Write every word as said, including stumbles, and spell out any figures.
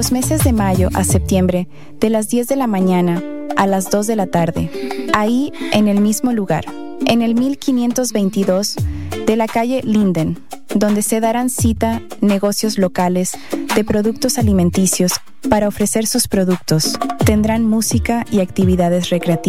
Los meses de mayo a septiembre, de las diez de la mañana a las dos de la tarde, ahí en el mismo lugar, en el mil quinientos veintidós de la calle Linden, donde se darán cita negocios locales de productos alimenticios para ofrecer sus productos. Tendrán música y actividades recreativas.